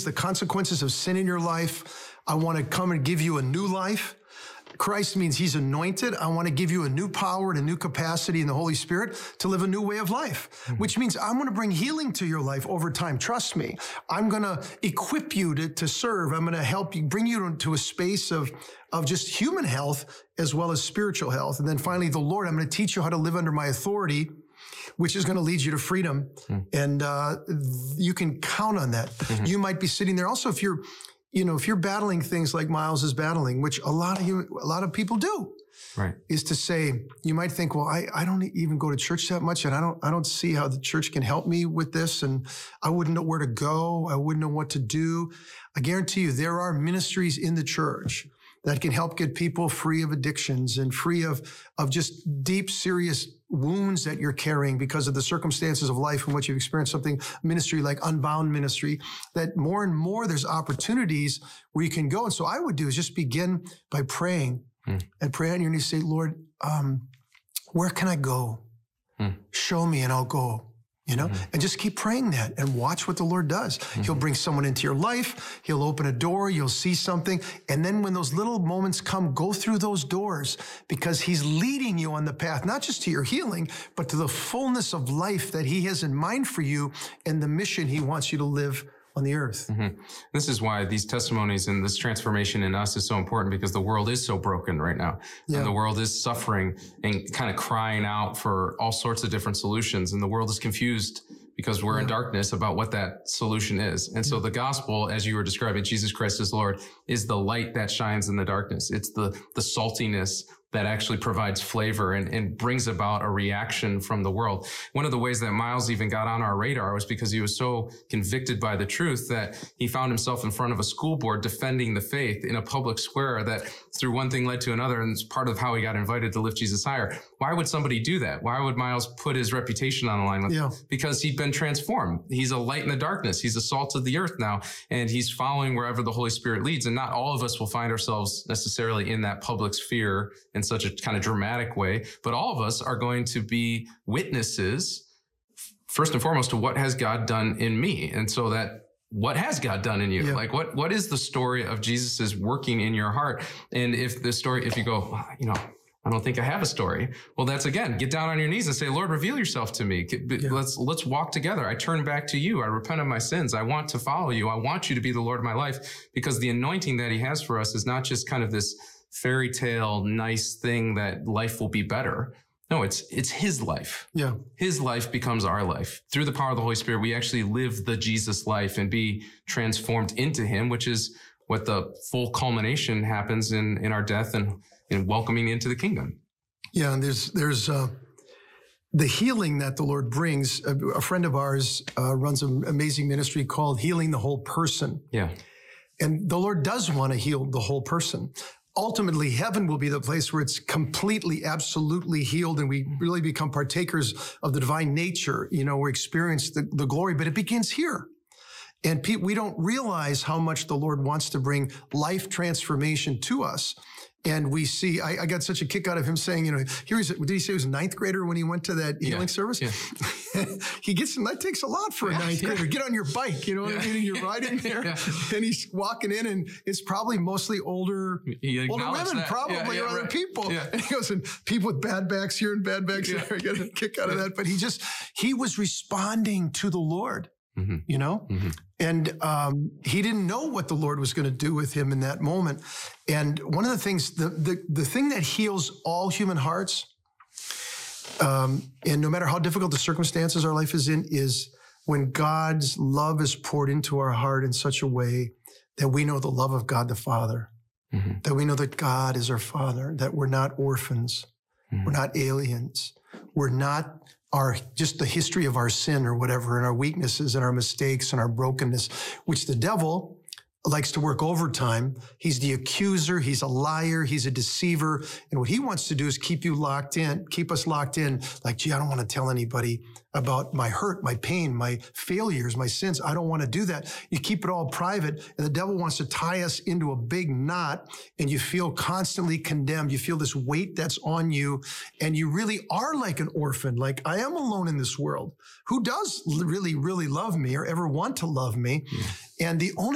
the consequences of sin in your life. I want to come and give you a new life. Christ means he's anointed. I want to give you a new power and a new capacity in the Holy Spirit to live a new way of life, which means I'm going to bring healing to your life over time. Trust me. I'm going to equip you to serve. I'm going to help you, bring you to a space of just human health as well as spiritual health. And then finally, the Lord, I'm going to teach you how to live under my authority, which is going to lead you to freedom. And you can count on that. You might be sitting there. Also, if you're battling things like Miles is battling, which a lot of people do, right, is to say, you might think, well, I don't even go to church that much, and I don't see how the church can help me with this, and I wouldn't know where to go. I wouldn't know what to do. I guarantee you, there are ministries in the church that can help get people free of addictions and free of just deep, serious wounds that you're carrying because of the circumstances of life and what you've experienced. Something ministry like Unbound Ministry, that more and more there's opportunities where you can go. And so I would do is just begin by praying and pray on your knees. Say, Lord, where can I go? Show me and I'll go. And just keep praying that and watch what the Lord does. He'll bring someone into your life. He'll open a door. You'll see something. And then when those little moments come, go through those doors because he's leading you on the path, not just to your healing, but to the fullness of life that he has in mind for you and the mission he wants you to live on the earth. This is why these testimonies and this transformation in us is so important, because the world is so broken right now. And the world is suffering and kind of crying out for all sorts of different solutions. And the world is confused because we're in darkness about what that solution is. And so the gospel, as you were describing, Jesus Christ as Lord, is the light that shines in the darkness. It's the saltiness that actually provides flavor and brings about a reaction from the world. One of the ways that Miles even got on our radar was because he was so convicted by the truth that he found himself in front of a school board defending the faith in a public square that through one thing led to another, and it's part of how he got invited to Lift Jesus Higher. Why would somebody do that? Why would Miles put his reputation on the line? Because he'd been transformed. He's a light in the darkness. He's a salt of the earth now, and he's following wherever the Holy Spirit leads. And not all of us will find ourselves necessarily in that public sphere in such a kind of dramatic way, but all of us are going to be witnesses, first and foremost, to what has God done in me. And so that what has God done in you? Like what is the story of Jesus's working in your heart? And if you go, I don't think I have a story. Well, that's again, get down on your knees and say, Lord, reveal yourself to me. Let's walk together. I turn back to you. I repent of my sins. I want to follow you. I want you to be the Lord of my life, because the anointing that he has for us is not just kind of this fairy tale, nice thing that life will be better. No, it's his life. His life becomes our life. Through the power of the Holy Spirit, we actually live the Jesus life and be transformed into him, which is what the full culmination happens in our death and in welcoming into the kingdom. And there's the healing that the Lord brings. A friend of ours runs an amazing ministry called Healing the Whole Person. And the Lord does want to heal the whole person. Ultimately, heaven will be the place where it's completely, absolutely healed, and we really become partakers of the divine nature. We experience the glory, but it begins here. And we don't realize how much the Lord wants to bring life transformation to us. And we see, I got such a kick out of him saying, did he say he was a ninth grader when he went to that healing service? He gets him, that takes a lot for a ninth grader. Get on your bike, what I mean? And you're riding there and he's walking in, and it's probably mostly older women, probably, or other people. And he goes, and people with bad backs here and bad backs there. I get a kick out of that. But he was responding to the Lord. And he didn't know what the Lord was going to do with him in that moment. And one of the things, the thing that heals all human hearts, and no matter how difficult the circumstances our life is in, is when God's love is poured into our heart in such a way that we know the love of God the Father, that we know that God is our Father, that we're not orphans, we're not aliens, we're not just the history of our sin or whatever, and our weaknesses and our mistakes and our brokenness, which the devil likes to work overtime. He's the accuser. He's a liar. He's a deceiver. And what he wants to do is keep us locked in. Like, gee, I don't want to tell anybody about my hurt, my pain, my failures, my sins. I don't want to do that. You keep it all private. And the devil wants to tie us into a big knot, and you feel constantly condemned. You feel this weight that's on you, and you really are like an orphan. Like, I am alone in this world. Who does really, really love me or ever want to love me? And the only